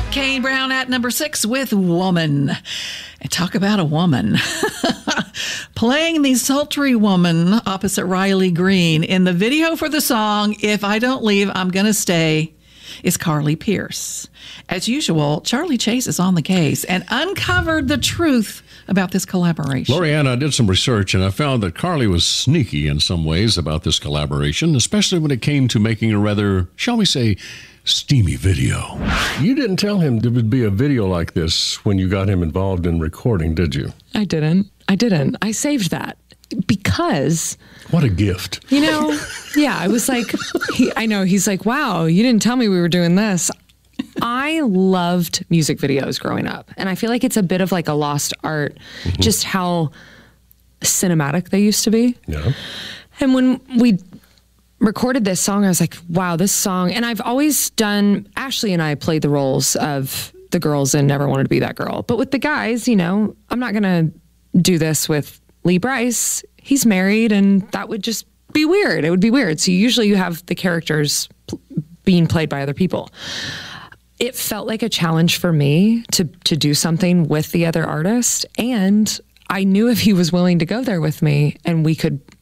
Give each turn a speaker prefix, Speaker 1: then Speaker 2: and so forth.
Speaker 1: Kane Brown at number 6 with Woman. And talk about a woman. Playing the sultry woman opposite Riley Green in the video for the song, If I Don't Leave, I'm Gonna Stay, is Carly Pearce. As usual, Charlie Chase is on the case and uncovered the truth about this collaboration.
Speaker 2: Lorianne, I did some research and I found that Carly was sneaky in some ways about this collaboration, especially when it came to making a rather, shall we say, steamy video.
Speaker 3: You didn't tell him there would be a video like this when you got him involved in recording, did you?
Speaker 4: I didn't. I saved that because...
Speaker 3: What a gift.
Speaker 4: You know, yeah, I was like, he's like, wow, you didn't tell me we were doing this. I loved music videos growing up, and I feel like it's a bit of like a lost art, just how cinematic they used to be.
Speaker 3: Yeah.
Speaker 4: And when we recorded this song, I was like, wow, this song, and I've always done, Ashley and I played the roles of the girls in Never Wanted to Be That Girl. But with the guys, you know, I'm not going to do this with Lee Brice. He's married, and that would just be weird. It would be weird. So usually you have the characters being played by other people. It felt like a challenge for me to do something with the other artist, and I knew if he was willing to go there with me and we could